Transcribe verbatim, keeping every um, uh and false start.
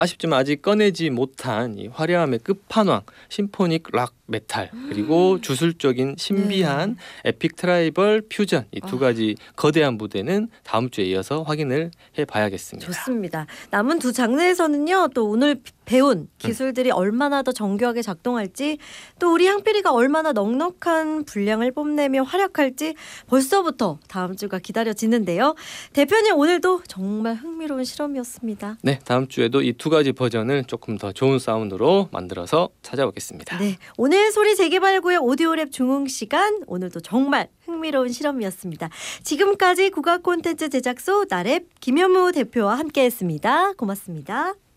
아쉽지만 아직 꺼내지 못한 이 화려함의 끝판왕 심포닉 락 메탈 그리고 음. 주술적인 신비한 네. 에픽 트라이벌 퓨전 이 두 아. 가지 거대한 무대는 다음 주에 이어서 확인을 해봐야겠습니다. 좋습니다. 남은 두 장르에서는요. 또 오늘 배운 기술들이 음. 얼마나 더 정교하게 작동할지 또 우리 향필이가 얼마나 넉넉한 분량을 뽐내며 활약할지 벌써부터 다음 주가 기다려지는데요. 대표님 오늘도 정말 흥미로운 실험이었습니다. 네, 다음 주에도 이 두 가지 버전을 조금 더 좋은 사운드로 만들어서 찾아오겠습니다. 네, 오늘 소리 재개발구의 오디오랩 중흥 시간 오늘도 정말 흥미로운 실험이었습니다. 지금까지 국악 콘텐츠 제작소 나랩 김현무 대표와 함께했습니다. 고맙습니다.